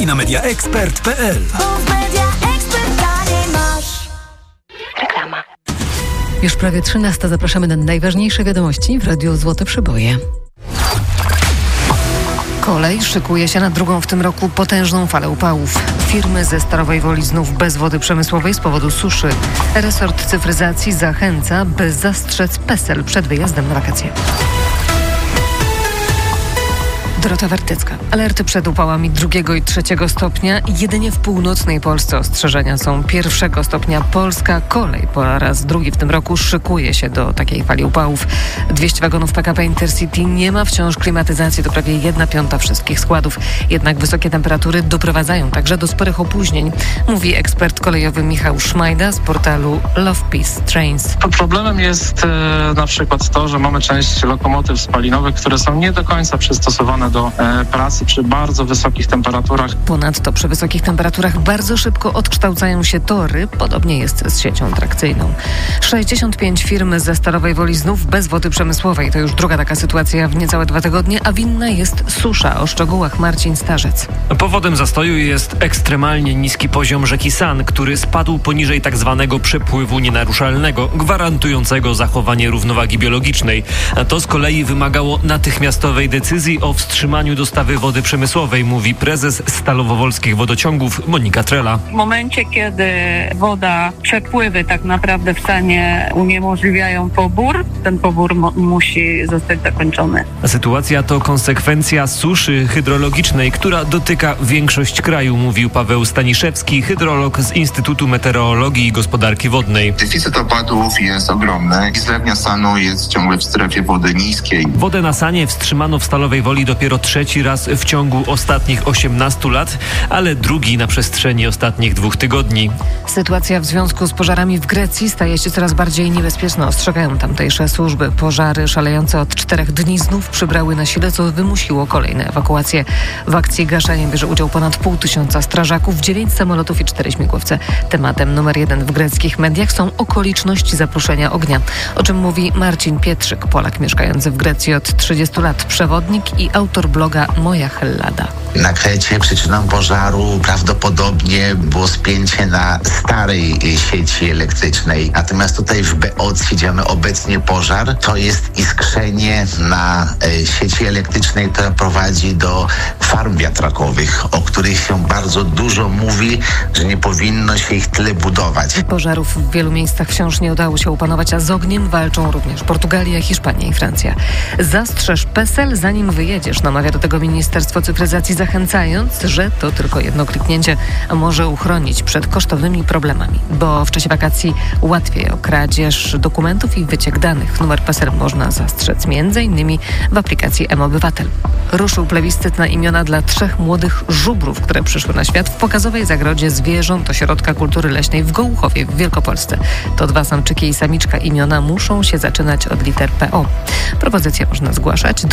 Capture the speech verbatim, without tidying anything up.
na media expert kropka p l. Reklama. Już prawie trzynasta. Zapraszamy na najważniejsze wiadomości w Radiu Złote Przeboje. Kolej szykuje się na drugą w tym roku potężną falę upałów. Firmy ze Starowej Woli znów bez wody przemysłowej z powodu suszy. Resort cyfryzacji zachęca, by zastrzec PESEL przed wyjazdem na wakacje. Dorota Wertycka. Alerty przed upałami drugiego i trzeciego stopnia. Jedynie w północnej Polsce ostrzeżenia są pierwszego stopnia. Polska kolej po raz drugi w tym roku szykuje się do takiej fali upałów. dwieście wagonów P K P Intercity nie ma wciąż klimatyzacji, to prawie jedna piąta wszystkich składów. Jednak wysokie temperatury doprowadzają także do sporych opóźnień, mówi ekspert kolejowy Michał Szmajda z portalu Love Peace Trains. Problemem jest e, na przykład to, że mamy część lokomotyw spalinowych, które są nie do końca przystosowane do e, pracy przy bardzo wysokich temperaturach. Ponadto przy wysokich temperaturach bardzo szybko odkształcają się tory. Podobnie jest z siecią trakcyjną. sześćdziesiąt pięć firm ze Starowej Woli znów bez wody przemysłowej. To już druga taka sytuacja w niecałe dwa tygodnie, a winna jest susza. O szczegółach Marcin Starzec. Powodem zastoju jest ekstremalnie niski poziom rzeki San, który spadł poniżej tak zwanego przepływu nienaruszalnego, gwarantującego zachowanie równowagi biologicznej. A to z kolei wymagało natychmiastowej decyzji o wstrzymaniu dostawy wody przemysłowej, mówi prezes Stalowo-Wolskich Wodociągów Monika Trela. W momencie, kiedy woda, przepływy tak naprawdę w stanie uniemożliwiają pobór, ten pobór mo- musi zostać zakończony. Sytuacja to konsekwencja suszy hydrologicznej, która dotyka większość kraju, mówił Paweł Staniszewski, hydrolog z Instytutu Meteorologii i Gospodarki Wodnej. Deficyt opadów jest ogromny i zlewnia Sanu jest ciągle w strefie wody niskiej. Wodę na Sanie wstrzymano w Stalowej Woli dopiero trzeci raz w ciągu ostatnich osiemnastu lat, ale drugi na przestrzeni ostatnich dwóch tygodni. Sytuacja w związku z pożarami w Grecji staje się coraz bardziej niebezpieczna, ostrzegają tamtejsze służby. Pożary szalejące od czterech dni znów przybrały na sile, co wymusiło kolejne ewakuacje. W akcji gaszenia bierze udział ponad pół tysiąca strażaków, dziewięć samolotów i cztery śmigłowce. Tematem numer jeden w greckich mediach są okoliczności zapruszenia ognia, o czym mówi Marcin Pietrzyk, Polak mieszkający w Grecji od trzydziestu lat, przewodnik i autor bloga Moja Hellada. Na Krecie przyczyną pożaru prawdopodobnie było spięcie na starej sieci elektrycznej. Natomiast tutaj w Beocji, gdzie mamy obecnie pożar, to jest iskrzenie na sieci elektrycznej, która prowadzi do farm wiatrakowych, o których się bardzo dużo mówi, że nie powinno się ich tyle budować. Pożarów w wielu miejscach wciąż nie udało się opanować, a z ogniem walczą również Portugalia, Hiszpania i Francja. Zastrzeż PESEL, zanim wyjedziesz, namawia do tego Ministerstwo Cyfryzacji, zachęcając, że to tylko jedno kliknięcie może uchronić przed kosztownymi problemami, bo w czasie wakacji łatwiej o kradzież dokumentów i wyciek danych. Numer PESEL można zastrzec między innymi w aplikacji mObywatel. Ruszył plebiscyt na imiona dla trzech młodych żubrów, które przyszły na świat w pokazowej zagrodzie zwierząt Ośrodka Kultury Leśnej w Gołuchowie w Wielkopolsce. To dwa samczyki i samiczka. Imiona muszą się zaczynać od liter P O. Propozycje można zgłaszać do